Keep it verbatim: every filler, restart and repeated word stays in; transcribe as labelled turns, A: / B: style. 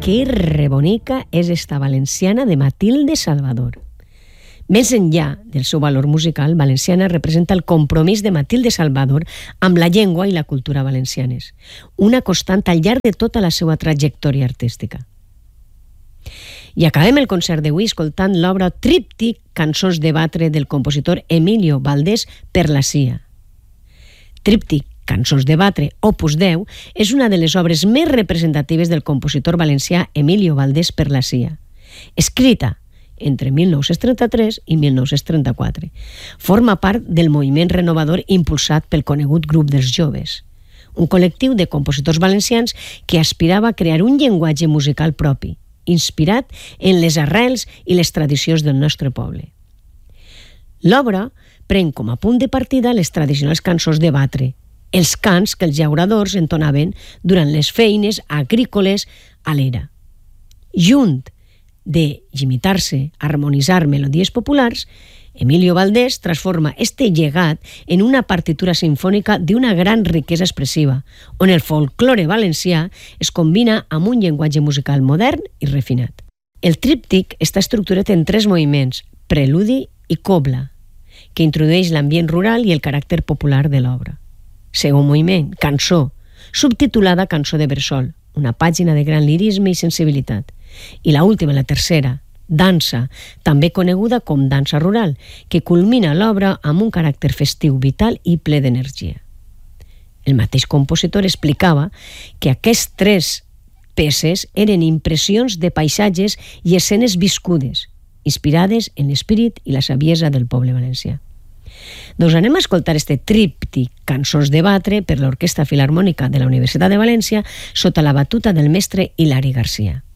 A: Que rebonica és esta valenciana de Matilde Salvador. Més enllà del seu valor musical, Valenciana representa el compromís de Matilde Salvador amb la llengua i la cultura valencianes, una constant al llarg de tota la seva trajectòria artística. I acabem el concert d'avui escoltant l'obra Tríptic, Cançons de Batre, del compositor Emilio Valdés per la Cia. Tríptic, Cançons de Batre, opus deu, és una de les obres més representatives del compositor valencià Emilio Valdés per la Cia, escrita entre mil nou-cents trenta-tres i mil nou-cents trenta-quatre. Forma part del moviment renovador impulsat pel conegut Grup dels Joves, un col·lectiu de compositors valencians que aspirava a crear un llenguatge musical propi, inspirat en les arrels i les tradicions del nostre poble. L'obra pren com a punt de partida les tradicionals cançons de batre, els cants que els llauradors entonaven durant les feines agrícoles a l'era. Junt de imitar-se, harmonitzar melodies populars, Emilio Valdés transforma este llegat en una partitura sinfònica d'una gran riquesa expressiva, on el folklore valencià es combina amb un llenguatge musical modern i refinat. El tríptic està estructurat en tres moviments, preludi i cobla, que introdueix l'ambient rural i el caràcter popular de l'obra. Segon moviment, cançó, subtitulada Cançó de Bressol, una pàgina de gran lirisme i sensibilitat. I la última, la tercera, dansa, també coneguda com dansa rural, que culmina l'obra amb un caràcter festiu, vital i ple d'energia. El mateix compositor explicava que aquests tres peces eren impressions de paisatges i escenes viscudes, inspirades en l'esperit i la saviesa del poble valencià. Doncs anem a escoltar este tríptic Cançons de Batre per l'Orquestra Filharmònica de la Universitat de València sota la batuta del mestre Hilari Garcia.